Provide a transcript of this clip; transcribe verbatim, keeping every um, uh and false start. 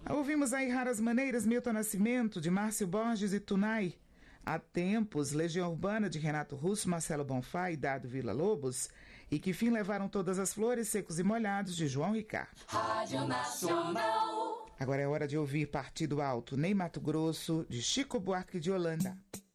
Ouvimos aí Raras Maneiras, Milton Nascimento, de Márcio Borges e Tunai. Há tempos, Legião Urbana, de Renato Russo, Marcelo Bonfá e Dado Villa-Lobos. E Que Fim Levaram Todas as Flores, Secos e Molhados, de João Ricardo. Rádio Nacional. Agora é hora de ouvir Partido Alto, Ney Mato Grosso, de Chico Buarque de Holanda.